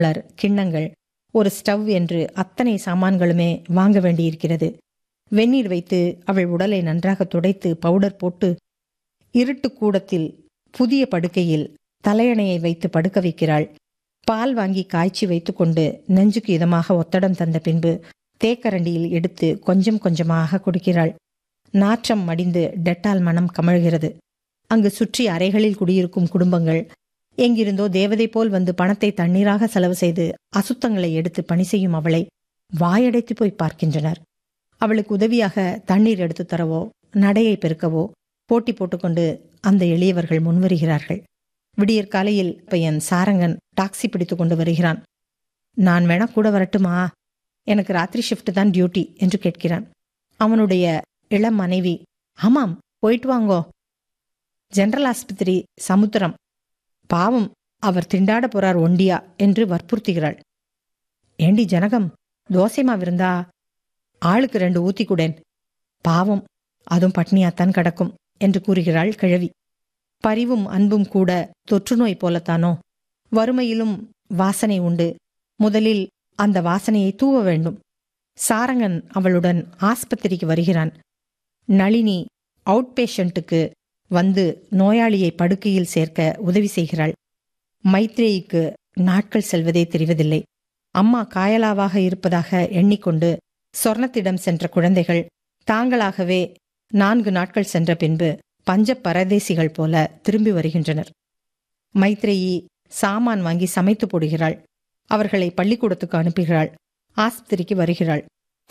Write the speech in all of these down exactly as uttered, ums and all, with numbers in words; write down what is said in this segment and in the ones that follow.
கிண்ணங்கள், ஒரு ஸ்டவ் என்று அத்தனை சாமான்களுமே வாங்க வேண்டியிருக்கிறது. வெந்நீர் வைத்து அவள் உடலை நன்றாக துடைத்து பவுடர் போட்டு இருட்டு கூடத்தில் புதிய படுக்கையில் தலையணையை வைத்து படுக்க வைக்கிறாள். பால் வாங்கி காய்ச்சி வைத்துக்கொண்டு நெஞ்சுக்கு இதமாக ஒத்தடம் தந்த பின்பு தேக்கரண்டியில் எடுத்து கொஞ்சம் கொஞ்சமாக குடிக்கிறாள். நாற்றம் மடிந்து டெட்டால் மனம் கமழ்கிறது. அங்கு சுற்றி அறைகளில் குடியிருக்கும் குடும்பங்கள் எங்கிருந்தோ தேவதை போல் வந்து பணத்தை தண்ணீராக செலவு செய்து அசுத்தங்களை எடுத்து பணி செய்யும் அவளை வாயடைத்து போய் பார்க்கின்றனர். அவளுக்கு உதவியாக தண்ணீர் எடுத்து தரவோ நடையை பெருக்கவோ போட்டி போட்டுக்கொண்டு அந்த எளியவர்கள் முன்வருகிறார்கள். விடியற் காலையில் பையன் சாரங்கன் டாக்ஸி பிடித்து கொண்டு வருகிறான். நான் வேணா கூட வரட்டுமா? எனக்கு ராத்திரி ஷிஃப்ட் தான் டியூட்டி என்று கேட்கிறான். அவனுடைய இளம் மனைவி, ஆமாம் போயிட்டு வாங்கோ. ஜெனரல் ஆஸ்பத்திரி சமுத்திரம், பாவம் அவர் திண்டாட போறார் ஒண்டியா என்று வற்புறுத்துகிறாள். ஏண்டி ஜனகம், தோசைமா விருந்தா? ஆளுக்கு ரெண்டு ஊத்தி கூடேன், பாவம் அதுவும் பட்னியாத்தான் கிடக்கும் என்று கூறுகிறாள் கிழவி. பரிவும் அன்பும் கூட தொற்று நோய் போலத்தானோ? வறுமையிலும் வாசனை உண்டு. முதலில் அந்த வாசனையை தூவ வேண்டும். சாரங்கன் அவளுடன் ஆஸ்பத்திரிக்கு வருகிறான். நளினி அவுட் பேஷண்ட்டுக்கு வந்து நோயாளியை படுக்கையில் சேர்க்க உதவி செய்கிறாள். மைத்ரேயிக்கு நாட்கள் செல்வதே தெரிவதில்லை. அம்மா காயலாவாக இருப்பதாக எண்ணிக்கொண்டு சொர்ணத்திடம் சென்ற குழந்தைகள் தாங்களாகவே நான்கு நாட்கள் சென்ற பின்பு பஞ்ச பரதேசிகள் போல திரும்பி வருகின்றனர். மைத்ரேயி சாமான் வாங்கி சமைத்து போடுகிறாள். அவர்களை பள்ளிக்கூடத்துக்கு அனுப்புகிறாள். ஆஸ்பத்திரிக்கு வருகிறாள்.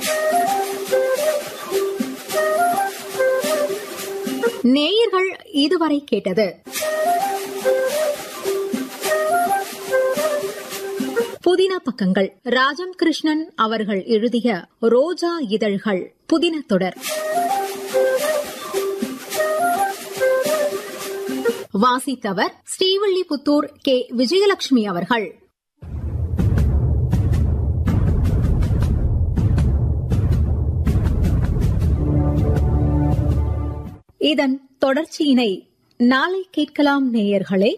நேயர்கள் இதுவரை கேட்டது புதின பக்கங்கள். ராஜம் கிருஷ்ணன் அவர்கள் எழுதிய ரோஜா இதழ்கள் புதின தொடர். வாசித்தவர் ஸ்ரீவில்லிபுத்தூர் கே விஜயலட்சுமி அவர்கள். இதன் தொடர்ச்சியினை நாளை கேட்கலாம் நேயர்களே.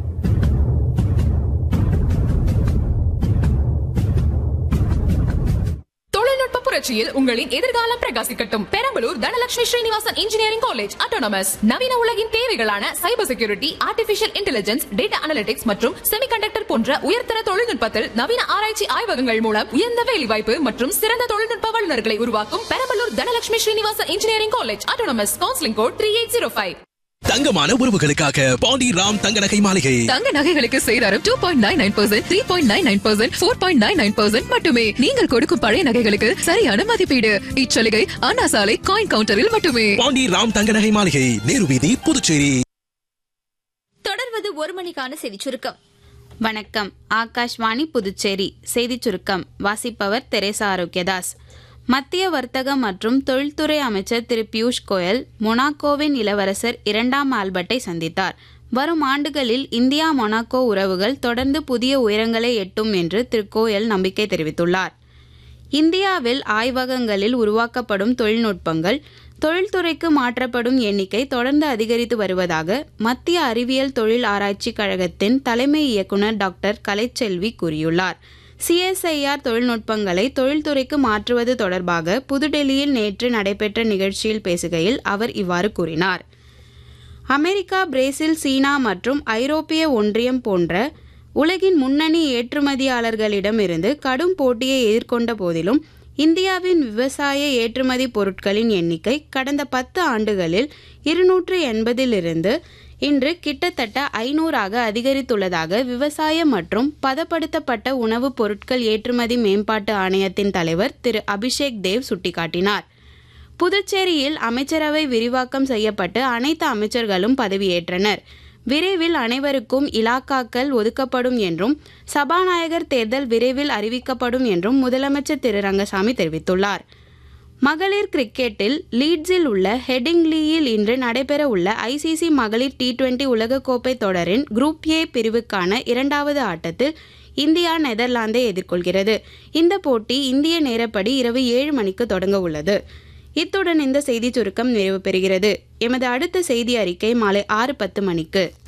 தொழில்நுட்ப புரட்சியில் உங்களின் எதிர்காலம் பிரகாசிக்கட்டும். Perambalur Dhanalakshmi Srinivasan engineering college autonomous நவீன உலகின் தேவைகளான cyber security, artificial intelligence, data analytics மற்றும் செமிகண்டக்டர் போன்ற உயர்தர தொழில்நுட்பத்தில் நவீன ஆராய்ச்சி ஆய்வகங்கள் மூலம் உயர்ந்த வேலைவாய்ப்பு மற்றும் சிறந்த தொழில்நுட்ப வல்லுநர்களை உருவாக்கும் Perambalur Dhanalakshmi Srinivasan engineering college autonomous. Counselling code three eight zero five. தங்கமான உறவுகளுக்காக பாண்டி ராம் தங்க நகை மாளிகை. தங்க நகைகளுக்கு சேதாரம் two point nine nine percent, three point nine nine percent, four point nine nine percent மட்டுமே. நீங்கள் கொடுக்கும் பழைய நகைகளுக்கு சரியான மதிப்பீடு. இச்சலுகை அண்ணா சாலை காயின் கவுண்டரில் மட்டுமே. பாண்டி ராம் தங்க நகை மாளிகை, நேரு வீதி, புதுச்சேரி. தொடர்வது ஒரு மணிக்கான செய்தி சுருக்கம். வணக்கம். ஆகாஷ்வாணி புதுச்சேரி செய்தி சுருக்கம் வாசிப்பவர் தெரேசா ஆரோக்கியதாஸ். மத்திய வர்த்தக மற்றும் தொழில்துறை அமைச்சர் திரு பியூஷ் கோயல் மொனாக்கோவின் இளவரசர் இரண்டாம் ஆல்பர்ட்டை சந்தித்தார். வரும் ஆண்டுகளில் இந்தியா மொனாக்கோ உறவுகள் தொடர்ந்து புதிய உயரங்களை எட்டும் என்று திரு கோயல் நம்பிக்கை தெரிவித்துள்ளார். இந்தியாவில் ஆய்வகங்களில் உருவாக்கப்படும் தொழில்நுட்பங்கள், தொழில்துறைக்கு மாற்றப்படும் எண்ணிக்கை தொடர்ந்து அதிகரித்து வருவதாக மத்திய அறிவியல் தொழில் ஆராய்ச்சி கழகத்தின் தலைமை இயக்குநர் டாக்டர் கலைச்செல்வி கூறியுள்ளார். சிஎஸ்ஐஆர் தொழில்நுட்பங்களை தொழில்துறைக்கு மாற்றுவது தொடர்பாக புதுடெல்லியில் நேற்று நடைபெற்ற நிகழ்ச்சியில் பேசுகையில் அவர் இவ்வாறு கூறினார். அமெரிக்கா, பிரேசில், சீனா மற்றும் ஐரோப்பிய ஒன்றியம் போன்ற உலகின் முன்னணி ஏற்றுமதியாளர்களிடமிருந்து கடும் போட்டியை எதிர்கொண்ட போதிலும் இந்தியாவின் விவசாய ஏற்றுமதி பொருட்களின் எண்ணிக்கை கடந்த பத்து ஆண்டுகளில் இருநூற்று எண்பதிலிருந்து இன்று கிட்டத்தட்ட ஐநூறாக அதிகரித்துள்ளதாக விவசாய மற்றும் பதப்படுத்தப்பட்ட உணவுப் பொருட்கள் ஏற்றுமதி மேம்பாட்டு ஆணையத்தின் தலைவர் திரு அபிஷேக் தேவ் சுட்டிக்காட்டினார். புதுச்சேரியில் அமைச்சரவை விரிவாக்கம் செய்யப்பட்டு அனைத்து அமைச்சர்களும் பதவியேற்றனர். விரைவில் அனைவருக்கும் இலாக்காக்கள் ஒதுக்கப்படும் என்றும் சபாநாயகர் தேர்தல் விரைவில் அறிவிக்கப்படும் என்றும் முதலமைச்சர் திரு ரங்கசாமி தெரிவித்துள்ளார். மகளிர் கிரிக்கெட்டில் லீட்ஸில் உள்ள ஹெடிங்லியில் இன்று நடைபெற உள்ள ஐசிசி மகளிர் டி டுவெண்டி உலகக்கோப்பை தொடரின் குரூப் ஏ பிரிவுக்கான இரண்டாவது ஆட்டத்தில் இந்தியா நெதர்லாந்தை எதிர்கொள்கிறது. இந்த போட்டி இந்திய நேரப்படி இரவு ஏழு மணிக்கு தொடங்க உள்ளது. இத்துடன் இந்த செய்தி சுருக்கம் நிறைவு பெறுகிறது. எமது அடுத்த செய்தி அறிக்கை மாலை ஆறு பத்து மணிக்கு.